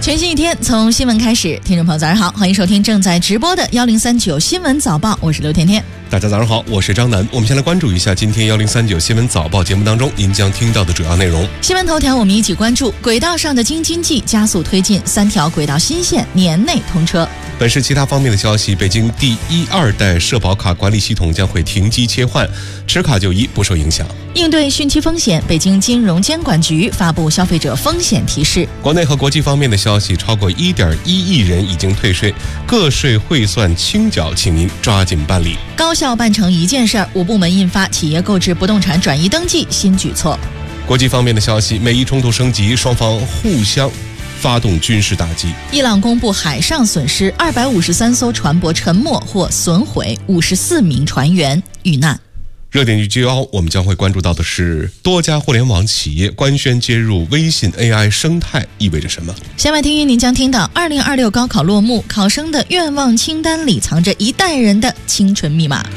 全新一天从新闻开始，听众朋友早上好，欢迎收听正在直播的1039新闻早报，我是刘甜甜。 大家早上好，我是张楠。我们先来关注一下今天1039新闻早报节目当中您将听到的主要内容。 新闻头条我们一起关注，轨道上的京津冀加速推进3条轨道新线年内通车。 本市其他方面的消息，北京第1、2代社保卡管理系统将会停机切换，持卡就医不受影响。 应对汛期风险，北京金融监管局发布消费者风险提示。 国内和国际方面的消息，超过1.1亿人已经退税，个税汇算清缴，请您抓紧办理。 高效办成一件事儿，5部门印发企业购置不动产转移登记新举措。 国际方面的消息，美伊冲突升级，双方互相发动军事打击。 伊朗公布海上损失，253艘船舶沉没或损毁，54名船员遇难。 热点聚焦，我们将会关注到的是多家互联网企业官宣接入微信 AI 生态意味着什么。 弦外听音，您将听到2026高考落幕，考生的愿望清单里藏着一代人的青春密码。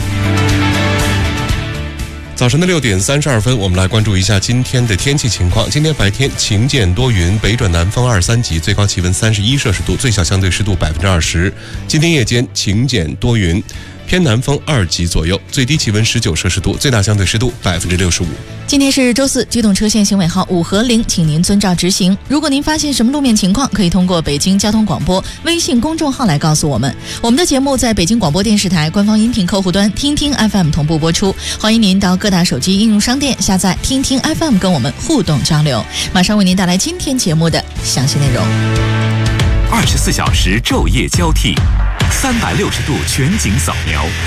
早晨的6点32分，我们来关注一下今天的天气情况。今天白天晴间多云，北转南风2、3级，最高气温31摄氏度，最小相对湿度20%。今天夜间晴间多云，偏南风2级左右，最低气温19摄氏度，最大相对湿度65%。 今天是周四，机动车限行尾号5和0，请您遵照执行。如果您发现什么路面情况，可以通过北京交通广播微信公众号来告诉我们。我们的节目在北京广播电视台官方音频客户端听听 FM 同步播出，欢迎您到各大手机应用商店下载听听 FM 跟我们互动交流。马上为您带来今天节目的详细内容。 24小时昼夜交替，360度全景扫描。